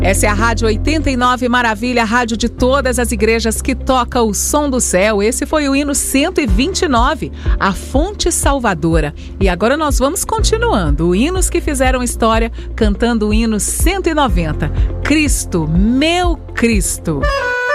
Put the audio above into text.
Essa é a Rádio 89 Maravilha, a rádio de todas as igrejas que toca o som do céu. Esse foi o hino 129, a Fonte Salvadora. E agora nós vamos continuando, hinos que fizeram história, cantando o hino 190, Cristo, meu Cristo.